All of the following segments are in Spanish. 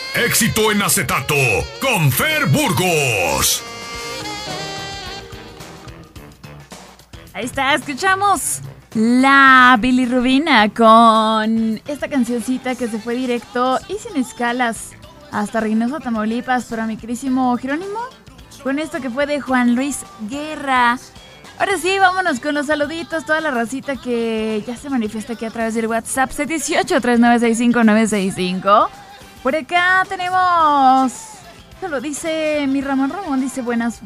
Éxito en acetato con Fer Burgos. Ahí está, escuchamos la bilirrubina con esta cancioncita que se fue directo y sin escalas hasta Reynosa, Tamaulipas, para mi querísimo Jerónimo, con esto que fue de Juan Luis Guerra. Ahora sí, vámonos con los saluditos, toda la racita que ya se manifiesta aquí a través del WhatsApp 718-3965-965. Por acá tenemos, lo dice mi Ramón, dice buenas.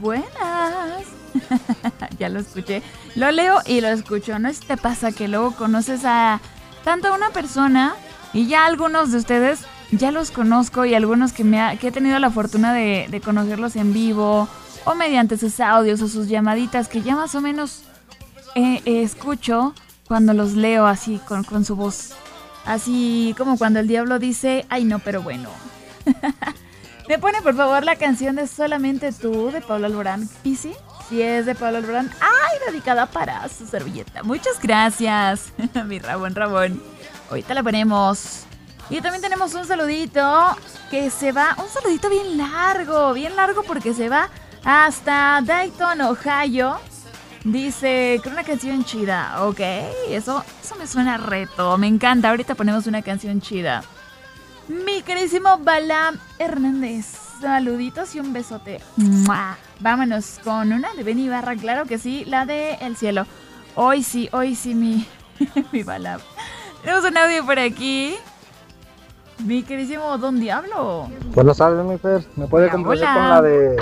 Ya lo escuché, lo leo y lo escucho. ¿No te pasa que luego conoces a tanto a una persona y ya algunos de ustedes ya los conozco y algunos que he tenido la fortuna de conocerlos en vivo o mediante sus audios o sus llamaditas que ya más o menos escucho cuando los leo así con su voz? Así como cuando el diablo dice, ay no, pero bueno. ¿Me pone por favor la canción de Solamente Tú de Pablo Alborán? ¿Y sí? Si es de Pablo Alborán, ¡ay! Dedicada para su servilleta. Muchas gracias, mi Ramón. Ahorita la ponemos. Y también tenemos un saludito que se va, un saludito bien largo porque se va hasta Dayton, Ohio. Dice, con una canción chida. Ok, eso me suena a reto. Me encanta, ahorita ponemos una canción chida. Mi queridísimo Balam Hernández, saluditos y un besote. ¡Mua! Vámonos con una de Benny Ibarra, claro que sí, la de El Cielo. Hoy sí, mi Balam. Tenemos un audio por aquí. Mi queridísimo Don Diablo. Buenas tardes, mi Fer. ¿Me puede complacer con la de...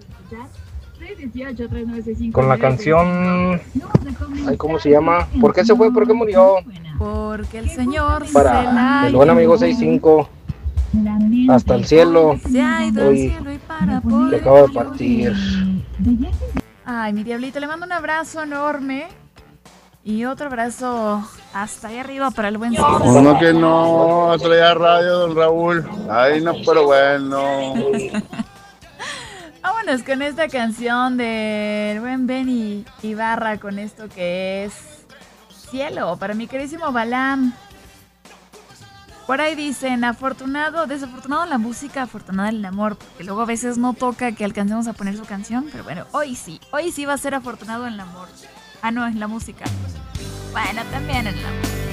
con la canción... ay, ¿cómo se llama? ¿Por qué se fue? ¿Por qué murió? Porque el Señor para el buen amigo 65 hasta el cielo. Se ha ido al Hoy cielo y para que acaba de partir. Ay, mi diablito, le mando un abrazo enorme. Y otro abrazo hasta ahí arriba para el buen César. Uno que no traía radio, don Raúl. Ay, no, pero bueno. Vámonos con esta canción del buen Benny Ibarra, con esto que es Cielo, para mi queridísimo Balam. Por ahí dicen, afortunado, desafortunado en la música, afortunado en el amor, porque luego a veces no toca que alcancemos a poner su canción, pero bueno, hoy sí va a ser afortunado en el amor. Ah, no, en la música. Bueno, también en el amor.